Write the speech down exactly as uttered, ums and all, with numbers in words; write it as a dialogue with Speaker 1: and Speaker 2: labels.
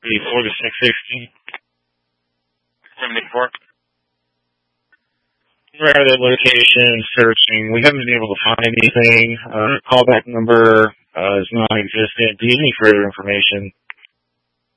Speaker 1: Four to six sixty.
Speaker 2: Seventy-four.
Speaker 1: We're at that location searching. We haven't been able to find anything. Uh, callback number uh, is non-existent. Do you need further information?